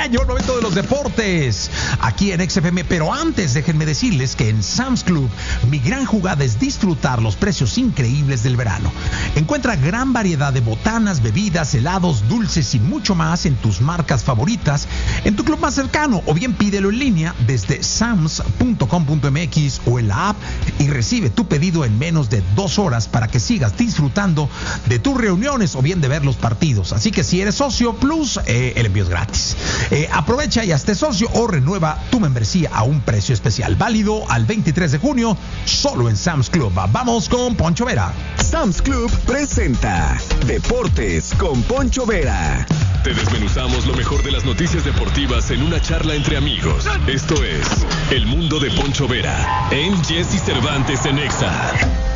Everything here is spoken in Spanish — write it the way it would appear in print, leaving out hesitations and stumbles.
Llegó el momento de los deportes aquí en XFM, pero antes déjenme decirles que en Sam's Club mi gran jugada es disfrutar los precios increíbles del verano. Encuentra gran variedad de botanas, bebidas, helados, dulces y mucho más en tus marcas favoritas en tu club más cercano, o bien pídelo en línea desde sams.com.mx o en la app y recibe tu pedido en menos de 2 horas para que sigas disfrutando de tus reuniones o bien de ver los partidos. Así que si eres socio Plus, el envío es gratis. Aprovecha y hazte socio o renueva tu membresía a un precio especial válido al 23 de junio solo en Sam's Club. Vamos con Poncho Vera. Sam's Club presenta Deportes con Poncho Vera. Te desmenuzamos lo mejor de las noticias deportivas en una charla entre amigos. Esto es El Mundo de Poncho Vera en Jesse Cervantes en Exa.